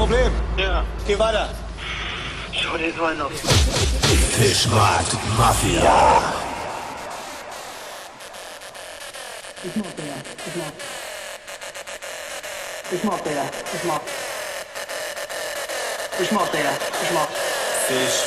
Problem. Ja. Geh weiter. Schau dir so einen auf. Fischmarkt Mafia. It's not there. It's not. It's not there. It's not. It's not there. It's not. Fisch.